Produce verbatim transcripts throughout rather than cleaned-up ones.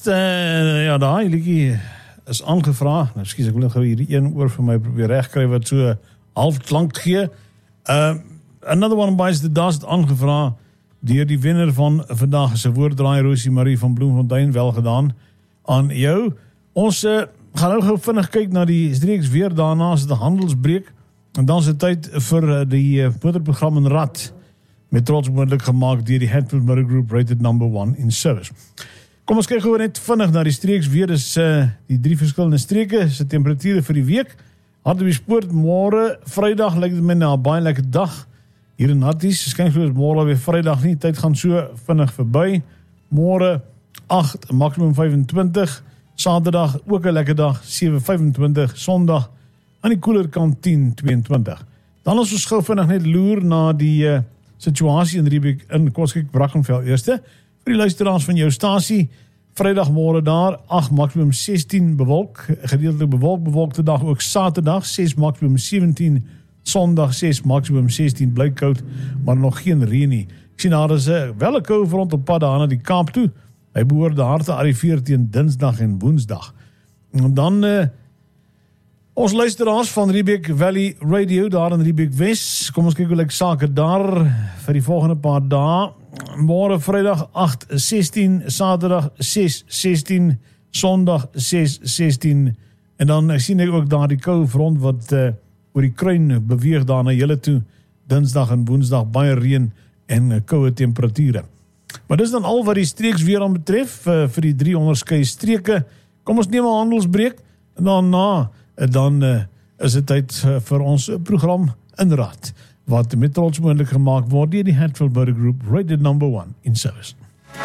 laaste, uh, ja daai liedjie is aangevra. Nou skus ek wil net gou hierdie een oor vir my probeer regkry wat so half klank gee. Uh, another one bites the dust aangevra deur die wenner van vandag se woorddraai Rosie Marie van Bloemfontein, wel gedaan aan jou. Ons uh, gaan nou gou vinnig kyk na die streeks weer, daarna is dit 'n handelsbreek en dan is dit tyd vir uh, die uh, motorprogram in Rad met trots moontlik gemaak deur die Hatfield Motor Group, rated number one in service. Kom ons kyk gou net vinnig na die streeks weer, dis uh, die drie verskillende streke se temperature vir die week. Hartbeespoort môre Vrydag lyk dit my na 'n baie lekker dag hier in Harties. Skynk soos môre weer Vrydag nie, tyd gaan so vinnig verby. Môre agt, maksimum vyf-en-twintig. Saterdag ook 'n lekker dag, sewe vyf en twintig. Sondag aan die koeler kant tien twee-en-twintig. Dan is ons gou vinnig net loer na die uh, situasie in Riebeek in Kotskik Brackenfell eerste. Vir die luisteraars van jou stasie, Vrydagmôre daar, agt maksimum sestien bewolk, gedeeltelik bewolk, bewolkte dag ook Saterdag, ses maksimum sewentien, Sondag ses maksimum sestien, bly koud, maar nog geen reën nie. Ek sien daar is uh, wel 'n koue front op pad daar na die Kaap toe. Hy behoort daar te arriveer teen Dinsdag en Woensdag. En dan uh, ons luisteraars van Riebeek Valley Radio daar in Riebeek Wes. Kom ons kyk hoe lyk sake daar vir die volgende paar dae. Môre Vrydag agt sestien, Saterdag ses sestien, Sondag ses sestien. En dan uh, sien ek ook daar die koue front wat uh, oor die kruin beweeg daar na julle toe. Dinsdag en Woensdag baie reën en uh, koue temperature. Maar dis dan al wat die streeks weer aan betref uh, vir die drie onderskeie streke. Kom ons neem 'n handelsbreek en daarna uh, dan uh, is dit tyd uh, vir ons uh, program in Rad wat met trots moontlik gemaak word deur die Hatfield Motor Group, rated number one in service.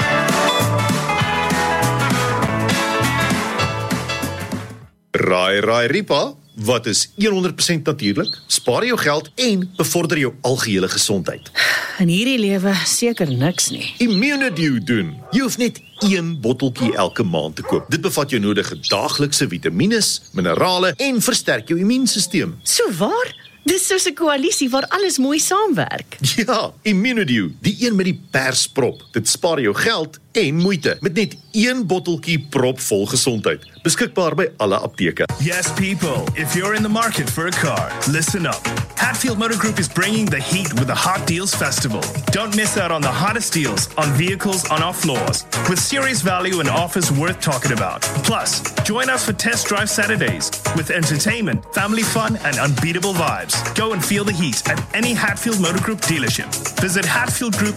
Raai, raai, Ripa, wat is honderd persent natuurlik, spaar jou geld en bevorder jou algehele gesondheid? In hierdie lewe seker niks nie. Immunedew doen. Jy hoef net een botteltjie elke maand te koop. Dit bevat jou nodige daaglikse vitamines, minerale en versterk jou immuunstelsel. So waar? Dis soos 'n koalisie waar alles mooi saamwerk. Ja, Immunedew, die een met die persprop. Dit spaar jou geld en moeite met net een botteltjie propvol gesondheid. Beskikbaar by alle apteke. Yes, people, if you're in the market for a car, listen up. Hatfield Motor Group is bringing the heat with the Hot Deals Festival. Don't miss out on the hottest deals on vehicles on our floors, with serious value and offers worth talking about. Plus, join us for test drive Saturdays, with entertainment, family fun, and unbeatable vibes. Go and feel the heat at any Hatfield Motor Group dealership. Visit hatfield group